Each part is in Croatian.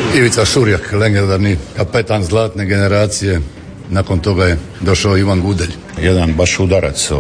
Ivica Šurjak, legendarni kapetan zlatne generacije. Nakon toga je došao Ivan Gudelj. Jedan baš udarac.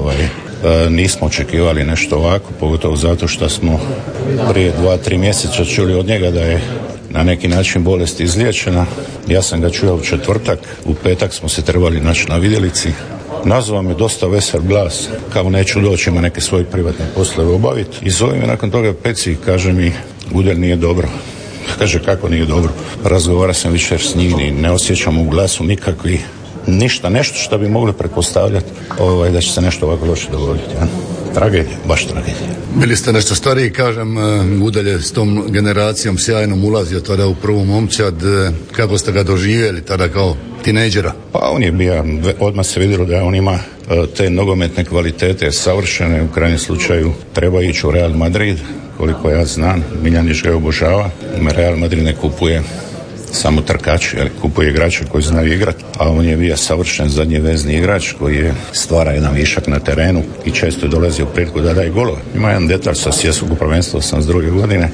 Nismo očekivali nešto ovako, pogotovo zato što smo prije 2-3 mjeseca čuli od njega da je na neki način bolest izliječena. Ja sam ga čuo u četvrtak, u petak smo se trebali naći na vidjelici. Nazvao me dosta vesel glas, kao neću doći, ima neke svoje privatne poslove obaviti. I zove me nakon toga Peci i kaže mi, Gudelj nije dobro. Kaže, kako nije dobro? Razgovara sam više s njim i ne osjećam u glasu nikakvi ništa, nešto što bi mogli pretpostavljati da će se nešto ovako loše dogoditi. Ja? Tragedija, baš tragedija. Bili ste nešto stariji, kažem, Gudelj je s tom generacijom sjajnom ulazio tada u prvu momčad. Kako ste ga doživjeli tada kao tinejdžera? Pa on je bio, odmah se vidjelo da on ima te nogometne kvalitete savršene, u krajnjem slučaju treba ići u Real Madrid, koliko ja znam, Miljanić ga obožava, Real Madrid ne kupuje samo trkači, ali kupuje igrače koji znaju igrati, a on je bio savršen zadnji vezni igrač koji je stvara jedan višak na terenu i često je dolazio u priliku da daje golove. Ima jedan detalj sa svjetskog prvenstva 82. godine.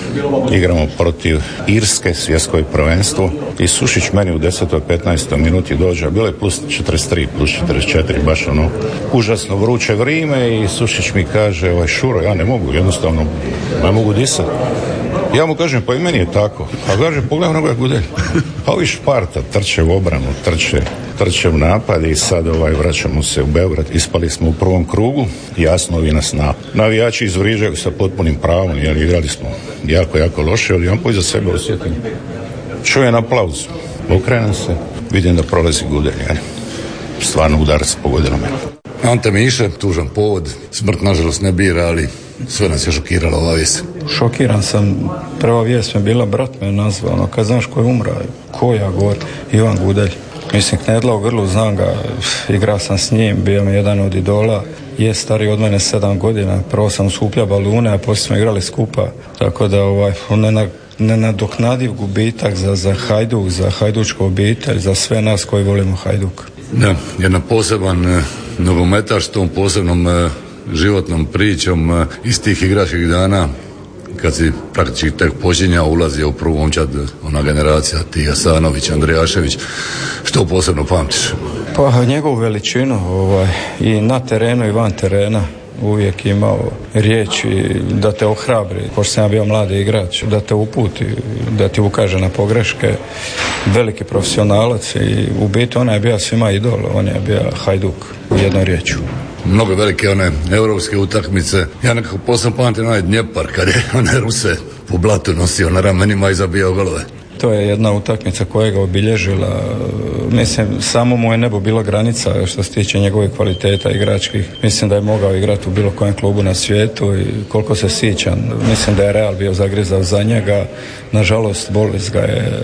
Igramo protiv Irske, svjetsko prvenstvo, i Sušić meni u 10. 15. minuti dođe, bilo je plus 43, plus 44, baš ono užasno vruće vrijeme, i Sušić mi kaže, Šuro, ja ne mogu, jednostavno ne mogu disati. Ja mu kažem, pa i meni je tako. A kaže, pogledaj onoga Gudelj. Pa ovi Šparta trče u obranu, trče u napad i sad vraćamo se u Beograd. Ispali smo u prvom krugu, jasno vi nas navijači izvriđaju sa potpunim pravom, jer igrali smo jako loše, ali on po iza sebe osjetim. Čujem aplauz, okrenem se, vidim da prolazi Gudelj. Stvarno udarac pogodilo me. Ante Miše, tužan povod, smrt nažalost ne bira, ali sve nas je šokiralo ova vijest. Šokiran sam, prva vijest mi je bila, brat me nazvao, kad znaš ko je umra, ko ja govor, Ivan Gudelj. Mislim, knedla u grlu, znam ga, igrao sam s njim, bio mi jedan od idola, je stariji od mene 7 godina, prvo sam skuplja balune, a poslije smo igrali skupa, tako da nenadoknadiv gubitak za Hajduk, za hajdučku obitelj, za sve nas koji volimo Hajduk. Da, jedan poseban nogometaš s tom posebnom životnom pričom iz tih igračkih dana, kad si praktički tek počinjao, ulazio u prvu momčad, ona generacija, ti Jasanović, Andrijašević, što posebno pamtiš? Pa njegovu veličinu i na terenu i van terena, uvijek imao riječi da te ohrabri, pošto sam ja bio mladi igrač, da te uputi, da ti ukaže na pogreške, veliki profesionalac i u biti on je bio svima idol, on je bio Hajduk u jednoj riječu. Mnogo velike one europske utakmice. Ja nekako posebno pamtim onaj Dnjepar kad je one Ruse po blatu nosio na ramenima i zabijao golove. To je jedna utakmica koja ga obilježila. Mislim, samo mu je nebo bila granica što se tiče njegovih kvaliteta igračkih. Mislim da je mogao igrati u bilo kojem klubu na svijetu i koliko se sjećam. Mislim da je Real bio zagrizao za njega. Nažalost, bolest ga je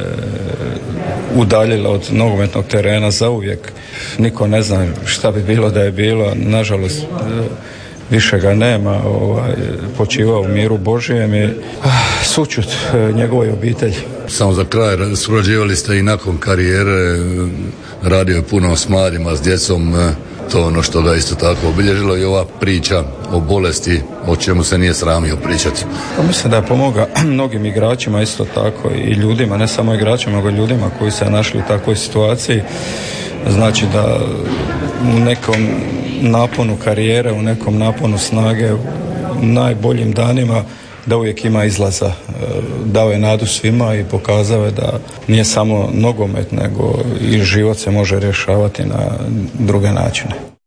udaljila od nogometnog terena zauvijek. Niko ne zna šta bi bilo da je bilo. Nažalost, više ga nema, počivao u miru Božijem i sućut njegovoj obitelji. Samo za kraj, surađivali ste i nakon karijere, radio je puno s mladima, s djecom, to ono što ga isto tako obilježilo, i ova priča o bolesti, o čemu se nije sramio pričati. Pa mislim da je pomogao mnogim igračima isto tako i ljudima, ne samo igračima, nego ljudima koji se našli u takvoj situaciji. Znači da u nekom naponu karijere, u nekom naponu snage, u najboljim danima, da uvijek ima izlaza. Dao je nadu svima i pokazao je da nije samo nogomet, nego i život se može rješavati na druge načine.